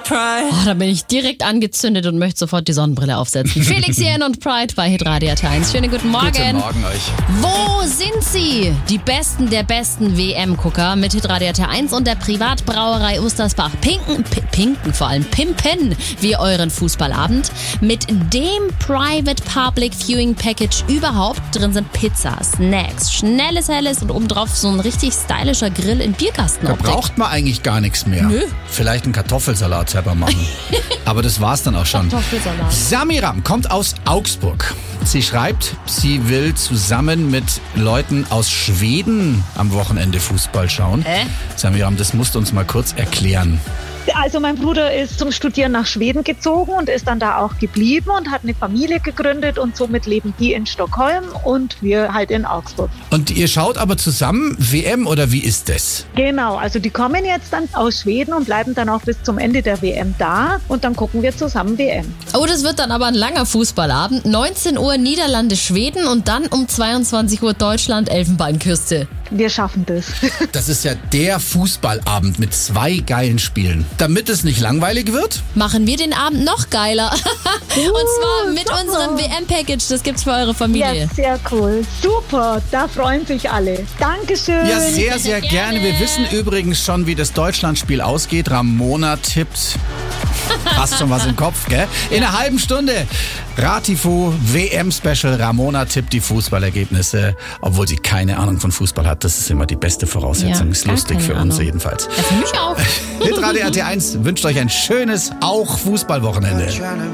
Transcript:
Da bin ich direkt angezündet und möchte sofort die Sonnenbrille aufsetzen. Felix Jähn und Pride bei Hitradio T1. Schönen guten Morgen. Guten Morgen euch. Wo sind sie? Die Besten der besten WM-Gucker mit Hitradio T1 und der Privatbrauerei Ustersbach. Pimpen wir euren Fußballabend mit dem Private Public Viewing Package überhaupt. Drin sind Pizza, Snacks, schnelles, helles und obendrauf so ein richtig stylischer Grill in Bierkasten. Da braucht man eigentlich gar nichts mehr. Nö. Vielleicht einen Kartoffelsalat selber machen. Aber das war's dann auch schon. Kartoffelsalat. Samiram kommt aus Augsburg. Sie schreibt, sie will zusammen mit Leuten aus Schweden am Wochenende Fußball schauen. Samiram, das musst du uns mal kurz erklären. Also mein Bruder ist zum Studieren nach Schweden gezogen und ist dann da auch geblieben und hat eine Familie gegründet und somit leben die in Stockholm und wir halt in Augsburg. Und ihr schaut aber zusammen WM oder wie ist das? Genau, also die kommen jetzt dann aus Schweden und bleiben dann auch bis zum Ende der WM da und dann gucken wir zusammen WM. Oh, das wird dann aber ein langer Fußballabend. 19 Uhr Niederlande, Schweden und dann um 22 Uhr Deutschland, Elfenbeinküste. Wir schaffen das. Das ist ja der Fußballabend mit 2 geilen Spielen. Damit es nicht langweilig wird, machen wir den Abend noch geiler. Und zwar mit unserem WM-Package. Das gibt's für eure Familie. Ja, sehr cool. Super, da freuen sich alle. Dankeschön. ja, sehr, sehr gerne. Wir wissen übrigens schon, wie das Deutschlandspiel ausgeht. Ramona tippt. Hast schon was im Kopf, gell? In einer halben Stunde. Ratifo WM-Special. Ramona tippt die Fußballergebnisse, obwohl sie keine Ahnung von Fußball hat. Das ist immer die beste Voraussetzung. Ja, ist gar lustig keine für uns Ahnung. jedenfalls. Ja, für mich auch. Hitradio RT1 wünscht euch ein schönes, auch Fußballwochenende.